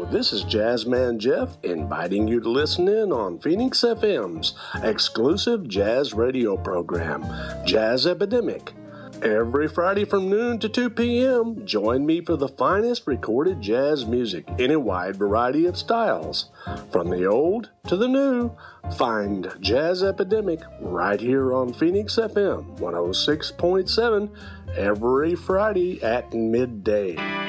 this is Jazzman Jeff inviting you to listen in on Phoenix FM's exclusive jazz radio program, Jazz Epidemic. Every Friday from noon to 2 p.m., join me for the finest recorded jazz music in a wide variety of styles. From the old to the new, find Jazz Epidemic right here on Phoenix FM 106.7 every Friday at midday.